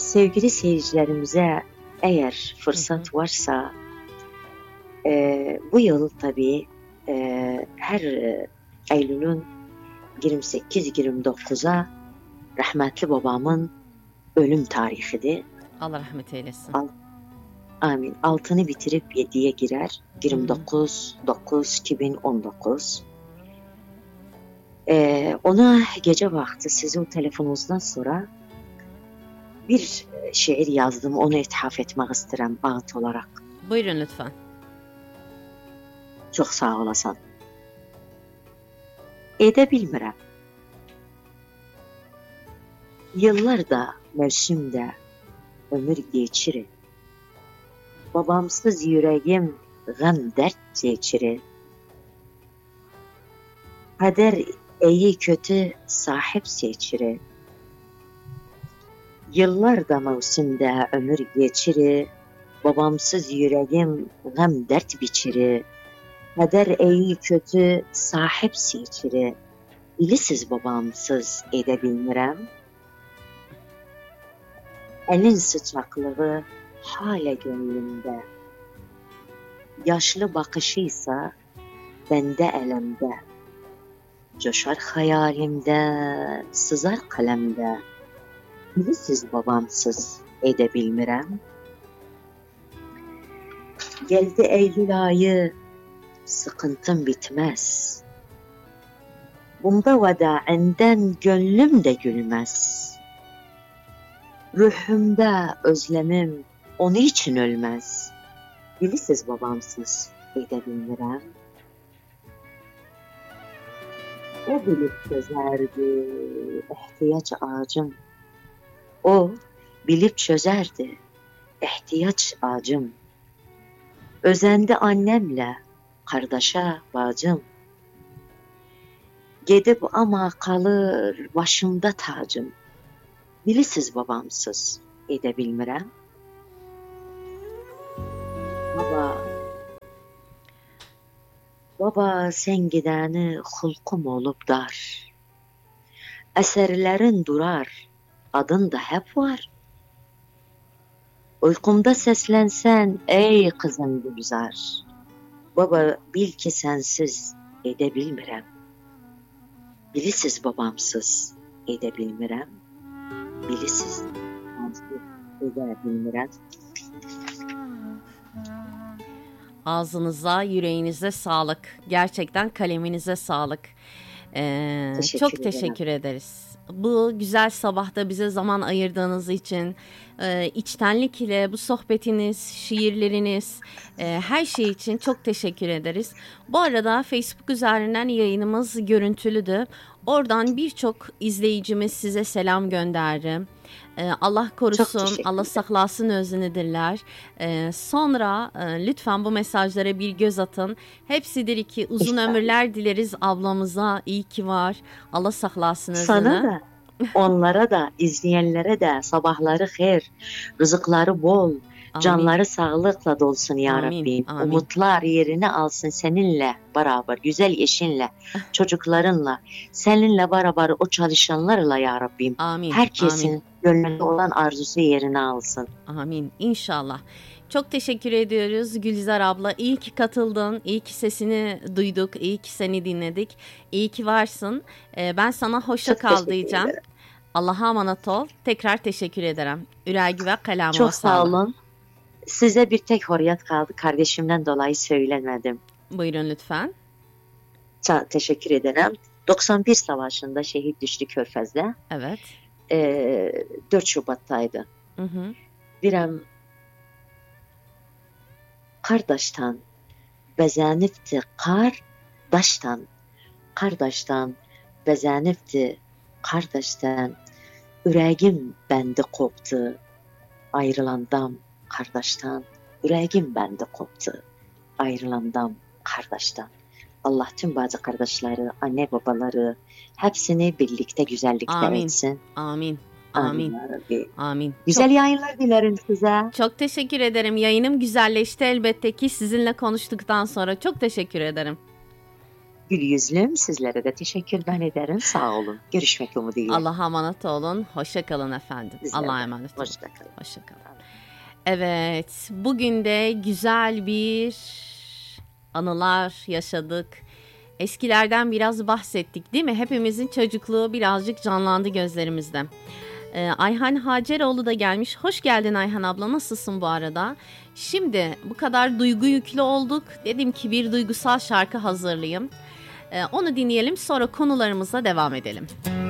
Sevgili seyircilerimize eğer fırsat varsa bu yıl tabii her Eylül'ün 28-29'a rahmetli babamın ölüm tarihidir. Allah rahmet eylesin. Amin. 6'ını bitirip 7'ye girer. 29-9-2019. Ona gece vakti sizin telefonunuzdan sonra bir şiir yazdım. Onu ithaf etmek isterim bağıt olarak. Buyurun lütfen. Çok sağ olasın. Edebilmirəm. Yıllarda, mevsimde ömür geçirir. Babamsız yüreğim gam dert geçirir. Kader iyi kötü sahip seçirir. Yıllarda mevsimde ömür geçirir. Babamsız yüreğim gam dert biçirir. Kader iyi kötü sahip seçirir. Bilisiz babamsız edebilmirəm. Elin sıcaklığı hala gönlümde. Yaşlı bakışıysa bende elemde. Coşar hayalimde, sızar kalemde. Bilisiz babamsız edebilmirəm. Geldi Eylül ayı, sıkıntım bitmez. Bunda vadainden gönlüm de gülmez. Ruhumda özlemim onun için ölmez. Bilisiz babamsız edebilmirəm. O bilip çözerdi ihtiyaç ağacım. O bilip çözerdi ihtiyaç ağacım. Özendi annemle kardeşe bacım. Gedib ama kalır başımda tacım. Bilisiz babamsız edebilmirəm. Baba sen gidəni xulqum olub dar. Əsərlərin durar, adın da hep var. Uykumda seslensen ey kızım Gülzar. Baba bil ki sensiz edebilmirəm. Bilisiz babamsız edebilmirəm. Bilisiz babamsız edebilmirəm. Ağzınıza, yüreğinize sağlık. Gerçekten kaleminize sağlık. Çok teşekkür ederiz. Bu güzel sabahta bize zaman ayırdığınız için, içtenlik ile bu sohbetiniz, şiirleriniz, her şey için çok teşekkür ederiz. Bu arada Facebook üzerinden yayınımız görüntülüdü. Oradan birçok izleyicimiz size selam gönderdi. Allah korusun, Allah saklasın özünüdürler. Sonra lütfen bu mesajlara bir göz atın. Hepsidir ki uzun ömürler dileriz ablamıza. İyi ki var. Allah saklasın özünü. Sana da, onlara da, izleyenlere de sabahları hayır, rızıkları bol, amin. Canları sağlıkla dolsun ya amin, Rabbim. Amin. Umutlar yerini alsın seninle beraber, güzel eşinle, çocuklarınla, seninle beraber o çalışanlarla ya Rabbim. Amin. Herkesin amin. gönlünde olan arzusu yerini alsın. Amin. İnşallah. Çok teşekkür ediyoruz Gülizar abla. İyi ki katıldın, iyi ki sesini duyduk, iyi ki seni dinledik. İyi ki varsın. Ben sana hoşça kal diyeceğim. Allah'a emanet ol. Tekrar teşekkür ederim. Ürəgi ve kelamı çok sağ olun. Size bir tek hürriyet kaldı. Kardeşimden dolayı söylemedim. Buyurun lütfen. Çok teşekkür ederim. 91 savaşında şehit düştü Körfez'de. Evet. 4 Şubat'taydı. Birəm kardeşten bezenipti kardeşten bezenipti kardeşten üreğim bende koptu ayrılandam kardeşten üreğim bende koptu ayrılandam kardeşten. Allah tüm bazı kardeşleri, anne babaları hepsini birlikte güzellikte etsin. Amin. Amin. Amin. Güzel yayınlar dilerim size. Çok teşekkür ederim. Yayınım güzelleşti elbette ki sizinle konuştuktan sonra. Çok teşekkür ederim. gül yüzlüm. Sizlere de teşekkür ben ederim. Sağ olun. Görüşmek umuduyla. Allah'a emanet olun. Hoşça kalın efendim. Allah'a emanet olun. Hoşça kalın. Evet, bugün de güzel bir anılar yaşadık. Eskilerden biraz bahsettik, değil mi? Hepimizin çocukluğu birazcık canlandı gözlerimizde. Ayhan Haceroğlu da gelmiş. Hoş geldin Ayhan abla. Nasılsın bu arada? Şimdi bu kadar duygu yüklü olduk. Dedim ki bir duygusal şarkı hazırlayayım. Onu dinleyelim, sonra konularımıza devam edelim.